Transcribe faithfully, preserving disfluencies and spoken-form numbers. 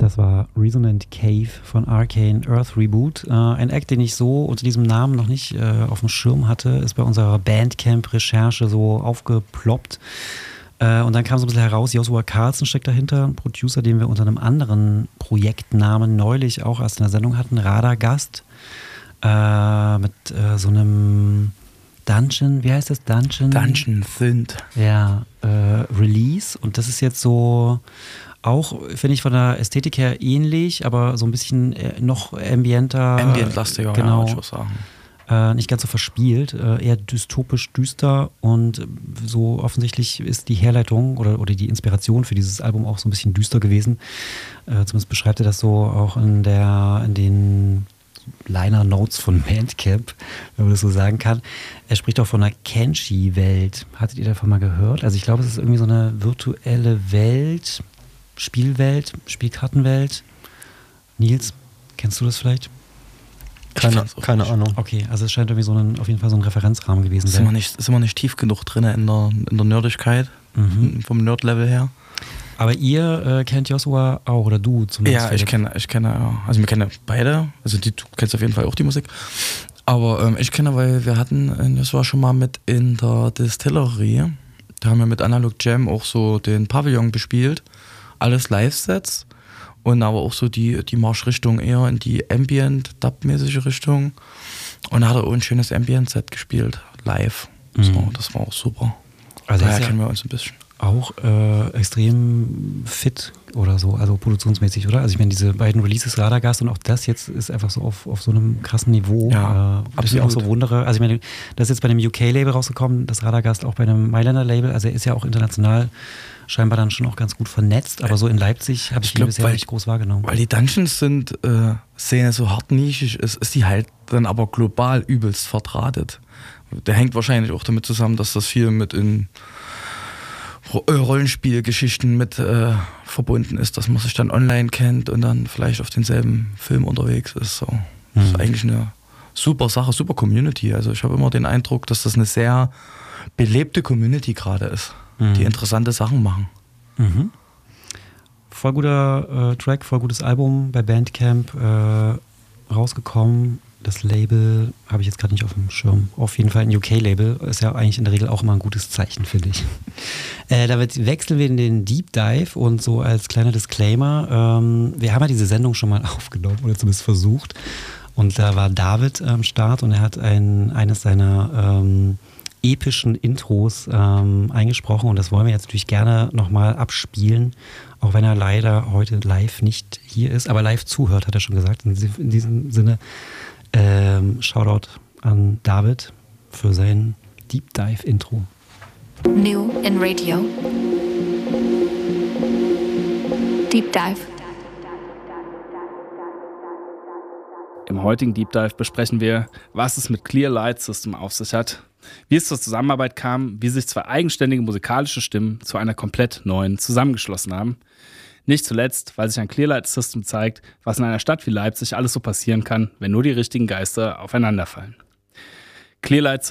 Das war Resonant Cave von Arcane Earth Reboot. Äh, ein Act, den ich so unter diesem Namen noch nicht äh, auf dem Schirm hatte, ist bei unserer Bandcamp-Recherche so aufgeploppt. Äh, und dann kam so ein bisschen heraus, Joshua Carlson steckt dahinter, ein Producer, den wir unter einem anderen Projektnamen neulich auch erst in der Sendung hatten, Radagast, äh, mit äh, so einem Dungeon, wie heißt das? Dungeon? Dungeon Synth. Ja, äh, Release. Und das ist jetzt so auch, finde ich, von der Ästhetik her ähnlich, aber so ein bisschen äh, noch ambienter. Ambient-lastiger, genau, ja, würde ich auch sagen. Äh, nicht ganz so verspielt, äh, eher dystopisch düster und so offensichtlich ist die Herleitung oder, oder die Inspiration für dieses Album auch so ein bisschen düster gewesen. Äh, zumindest beschreibt er das so auch in, der, in den Liner Notes von Bandcamp, wenn man das so sagen kann. Er spricht auch von einer Kenshi-Welt. Hattet ihr davon mal gehört? Also ich glaube, es ist irgendwie so eine virtuelle Welt, Spielwelt, Spielkartenwelt. Nils, kennst du das vielleicht? Keine, keine Ahnung. Okay, also es scheint irgendwie so ein, auf jeden Fall so ein Referenzrahmen gewesen zu sein. Sind wir nicht, sind wir nicht tief genug drin in der, in der Nerdigkeit, mhm. vom Nerd-Level her? Aber ihr äh, kennt Joshua auch, oder du zumindest? Ja, ich kenne, ich kenne, ja. Also wir kennen beide, also die, du kennst auf jeden Fall auch die Musik. Aber ähm, ich kenne, weil wir hatten Joshua schon mal mit in der Distillery, da haben wir mit Analog Jam auch so den Pavillon bespielt, alles Live-Sets und aber auch so die, die Marschrichtung eher in die Ambient-Dub-mäßige Richtung und da hat er auch ein schönes Ambient-Set gespielt, live. Mhm. So, das war auch super. Also daher kennen wir uns ein bisschen. Auch äh, extrem fit oder so, also produktionsmäßig, oder? Also ich meine, diese beiden Releases, Radagast und auch das jetzt ist einfach so auf, auf so einem krassen Niveau. Ja, äh, absolut. Ich auch so wundere. Also ich meine, das ist jetzt bei einem U K-Label rausgekommen, das Radagast auch bei einem Mailänder-Label, also er ist ja auch international scheinbar dann schon auch ganz gut vernetzt, aber so in Leipzig habe ich, ich ihn bisher weil, nicht groß wahrgenommen. Weil die Dungeons sind, äh, Szene so hart nischig ist, ist die halt dann aber global übelst verdrahtet. Der hängt wahrscheinlich auch damit zusammen, dass das viel mit in Rollenspielgeschichten mit äh, verbunden ist, dass man sich dann online kennt und dann vielleicht auf denselben Film unterwegs ist. So. Das ist eigentlich eine super Sache, super Community. Also ich habe immer den Eindruck, dass das eine sehr belebte Community gerade ist, mhm. die interessante Sachen machen. Mhm. Voll guter äh, Track, voll gutes Album bei Bandcamp äh, rausgekommen. Das Label habe ich jetzt gerade nicht auf dem Schirm. Auf jeden Fall ein U K-Label. Ist ja eigentlich in der Regel auch immer ein gutes Zeichen, finde ich. Äh, damit wechseln wir in den Deep Dive und so als kleiner Disclaimer. Ähm, wir haben ja diese Sendung schon mal aufgenommen oder zumindest versucht. Und da war David am Start und er hat ein, eines seiner ähm, epischen Intros ähm, eingesprochen. Und das wollen wir jetzt natürlich gerne nochmal abspielen. Auch wenn er leider heute live nicht hier ist. Aber live zuhört, hat er schon gesagt. In, in diesem Sinne Ähm, Shoutout an David für sein Deep Dive Intro. New in Radio. Deep Dive. Im heutigen Deep Dive besprechen wir, was es mit Clear Light System auf sich hat, wie es zur Zusammenarbeit kam, wie sich zwei eigenständige musikalische Stimmen zu einer komplett neuen zusammengeschlossen haben. Nicht zuletzt, weil sich ein Clear Light System zeigt, was in einer Stadt wie Leipzig alles so passieren kann, wenn nur die richtigen Geister aufeinanderfallen. Clear Light